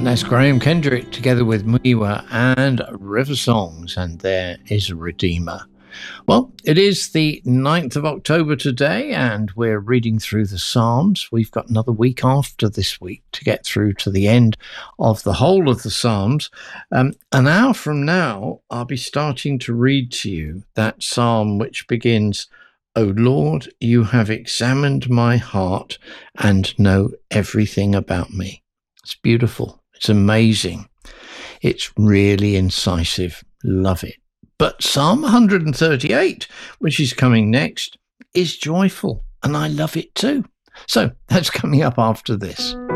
And that's Graham Kendrick together with Muiwa and River Songs, and There Is a Redeemer. Well, it is the 9th of October today, and we're reading through the Psalms. We've got another week after this week to get through to the end of the whole of the Psalms. An hour from now, I'll be starting to read to you that psalm which begins, "O Lord, you have examined my heart and know everything about me." It's beautiful. It's amazing. It's really incisive. Love it. But Psalm 138, which is coming next, is joyful, and I love it too. So that's coming up after this.